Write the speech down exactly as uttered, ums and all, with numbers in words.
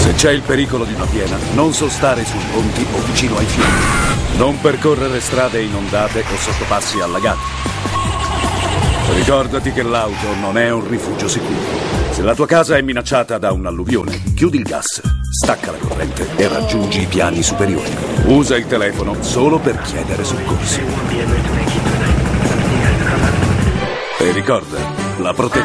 Se c'è il pericolo di una piena, non sostare sui ponti o vicino ai fiumi. Non percorrere strade inondate o sottopassi allagati. Ricordati che l'auto non è un rifugio sicuro. Se la tua casa è minacciata da un'alluvione, chiudi il gas, stacca la corrente e raggiungi i piani superiori. Usa il telefono solo per chiedere soccorsi. E ricorda, la protezione